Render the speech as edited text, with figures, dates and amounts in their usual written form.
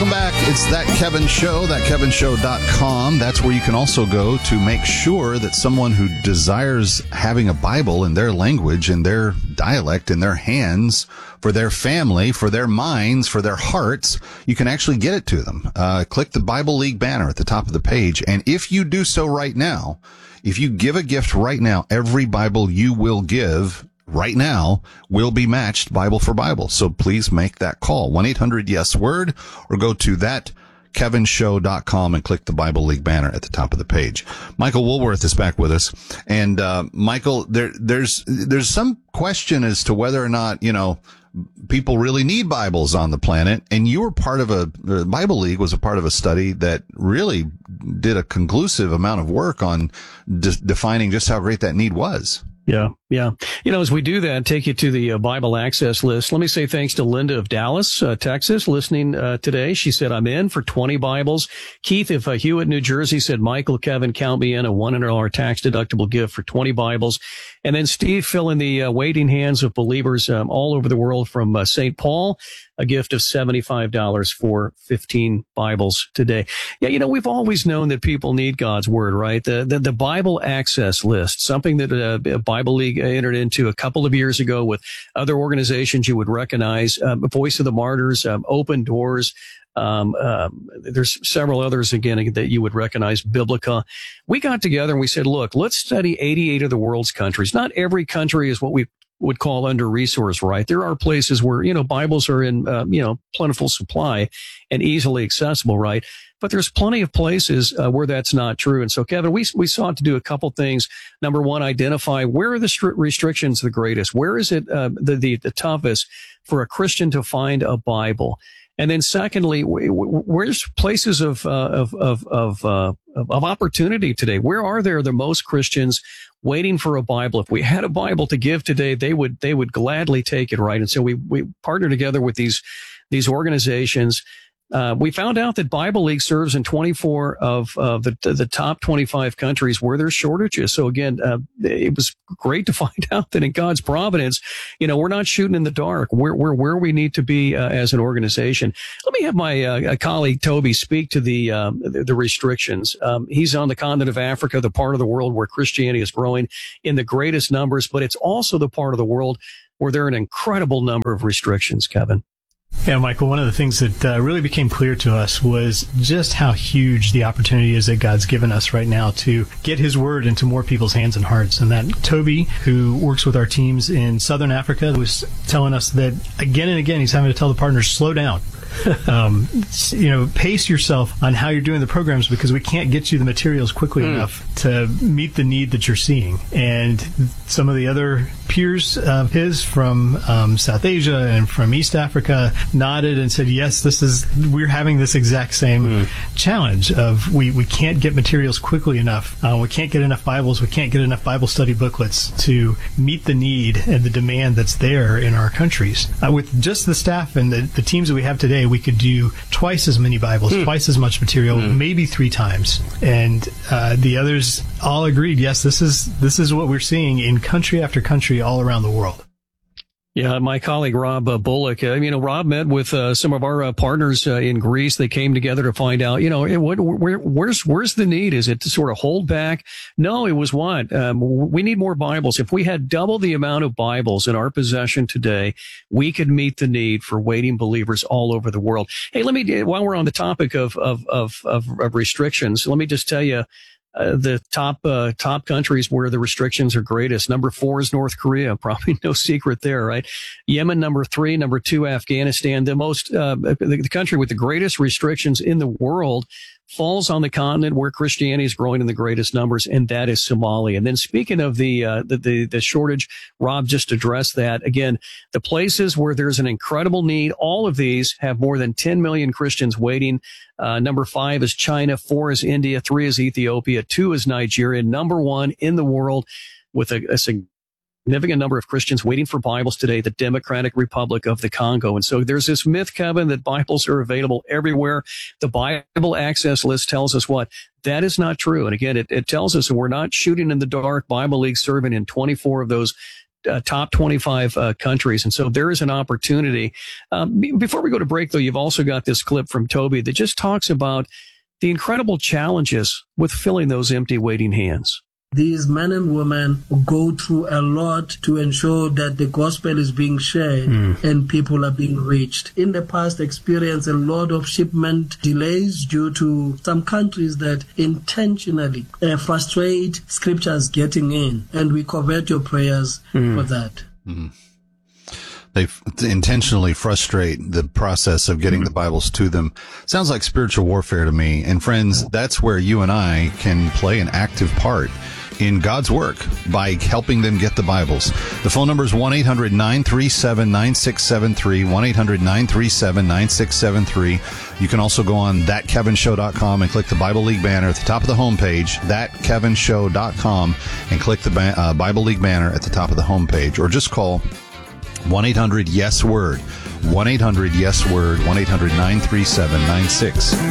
Welcome back. It's That Kevin Show, thatkevinshow.com. That's where you can also go to make sure that someone who desires having a Bible in their language, in their dialect, in their hands, for their family, for their minds, for their hearts, you can actually get it to them. Click the Bible League banner at the top of the page. And if you do so right now, if you give a gift right now, every Bible you will give right now will be matched Bible for Bible. So please make that call. 1-800-YES-WORD, or go to thatkevinshow.com and click the Bible League banner at the top of the page. Michael Woolworth is back with us. And, Michael, there's some question as to whether or not, people really need Bibles on the planet. And you were part of the Bible League was a part of a study that really did a conclusive amount of work on defining just how great that need was. Yeah. As we do that, take you to the Bible Access list. Let me say thanks to Linda of Dallas, Texas, listening today. She said, I'm in for 20 Bibles. Keith of Hewitt, New Jersey said, Michael, Kevin, count me in, a $100 tax-deductible gift for 20 Bibles. And then Steve, fill in the waiting hands of believers all over the world from St. Paul, a gift of $75 for 15 Bibles today. Yeah, we've always known that people need God's Word, right? The Bible Access list, something that Bible League entered into a couple of years ago with other organizations you would recognize, Voice of the Martyrs, Open Doors. There's several others, again, that you would recognize, Biblica. We got together and we said, look, let's study 88 of the world's countries. Not every country is what we would call under-resourced, right? There are places where, Bibles are in, plentiful supply and easily accessible, right? But there's plenty of places where that's not true. And so, Kevin, we sought to do a couple things. Number one, identify where are the restrictions the greatest? Where is it the toughest for a Christian to find a Bible? And then secondly, where's places of opportunity today? Where are there the most Christians waiting for a Bible? If we had a Bible to give today, they would gladly take it, right? And so we partner together with these organizations. We found out that Bible League serves in 24 of the top 25 countries where there's shortages. So again, it was great to find out that in God's providence, we're not shooting in the dark. We're where we need to be as an organization. Let me have my colleague Toby speak to the restrictions. He's on the continent of Africa, the part of the world where Christianity is growing in the greatest numbers, but it's also the part of the world where there are an incredible number of restrictions, Kevin. Yeah, Michael, one of the things that really became clear to us was just how huge the opportunity is that God's given us right now to get His Word into more people's hands and hearts. And that Toby, who works with our teams in Southern Africa, was telling us that again and again he's having to tell the partners, slow down. Pace yourself on how you're doing the programs because we can't get you the materials quickly enough to meet the need that you're seeing. And some of the other peers of his from South Asia and from East Africa nodded and said, yes, we're having this exact same challenge of we can't get materials quickly enough. We can't get enough Bibles. We can't get enough Bible study booklets to meet the need and the demand that's there in our countries. With just the staff and the teams that we have today, we could do twice as many Bibles, twice as much material, maybe 3 times. And the others all agreed, yes, this is what we're seeing in country after country all around the world. Yeah, my colleague Rob Bullock, Rob met with some of our partners in Greece. They came together to find out, where's the need? Is it to sort of hold back? No, it was what? We need more Bibles. If we had double the amount of Bibles in our possession today, we could meet the need for waiting believers all over the world. Hey, while we're on the topic of restrictions, let me just tell you, the top countries where the restrictions are greatest. Number 4 is North Korea. Probably no secret there, right? Yemen, number 3. Number 2, Afghanistan. The country with the greatest restrictions in the world falls on the continent where Christianity is growing in the greatest numbers, and that is Somalia. And then speaking of the shortage, Rob just addressed that. Again, the places where there's an incredible need, all of these have more than 10 million Christians waiting. Number 5 is China, 4 is India, 3 is Ethiopia, 2 is Nigeria, number 1 in the world with a significant number of Christians waiting for Bibles today, the Democratic Republic of the Congo. And so there's this myth, Kevin, that Bibles are available everywhere. The Bible Access list tells us what? That is not true. And again, it tells us that we're not shooting in the dark. Bible League serving in 24 of those top 25 countries. And so there is an opportunity. Before we go to break, though, you've also got this clip from Toby that just talks about the incredible challenges with filling those empty waiting hands. These men and women go through a lot to ensure that the gospel is being shared and people are being reached. In the past, experienced a lot of shipment delays due to some countries that intentionally frustrate scriptures getting in, and we covet your prayers for that. They intentionally frustrate the process of getting the Bibles to them. Sounds like spiritual warfare to me. And friends, that's where you and I can play an active part in God's work by helping them get the Bibles. The phone number is 1-800-937-9673, 1-800-937-9673. You can also go on thatkevinshow.com and click the Bible League banner at the top of the homepage, thatkevinshow.com, and click the Bible League banner at the top of the homepage, or just call 1-800-YES-WORD, 1-800-YES-WORD, 1-800-937-9673.